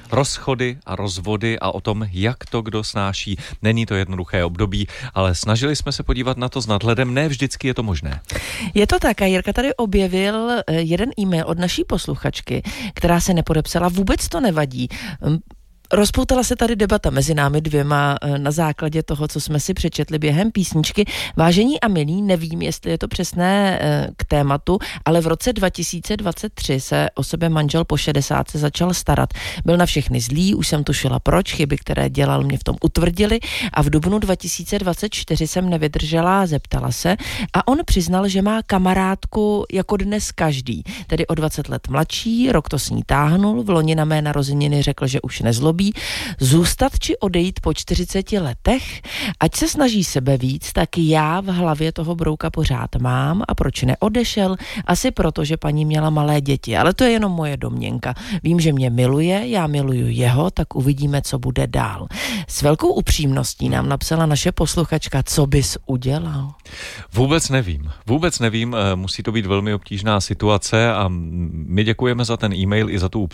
rozchody a rozvody a o tom, jak to kdo snáší. Není to jednoduché období, ale snažili jsme se podívat na to s nadhledem. Ne vždycky je to možné. Je to tak a Jirka tady objevil jeden e-mail od naší posluchačky, která se nepodepsala. Vůbec to nevadí. Rozpoutala se tady debata mezi námi dvěma na základě toho, co jsme si přečetli během písničky. Vážení a milí, nevím, jestli je to přesné k tématu, ale v roce 2023 se o sebe manžel po 60 začal starat. Byl na všechny zlý, už jsem tušila proč, chyby, které dělal, mě v tom utvrdili a v dubnu 2024 jsem nevydržela, zeptala se a on přiznal, že má kamarádku jako dnes každý, tedy o 20 let mladší, rok to s ní táhnul, v loni na mé narozeniny řekl, že už nezlobí, zůstat či odejít po 40 letech, ať se snaží sebe víc, tak já v hlavě toho brouka pořád mám a proč neodešel? Asi proto, že paní měla malé děti, ale to je jenom moje domněnka. Vím, že mě miluje, já miluju jeho, tak uvidíme, co bude dál. S velkou upřímností nám napsala naše posluchačka, co bys udělal? Vůbec nevím, musí to být velmi obtížná situace a my děkujeme za ten e-mail i za tu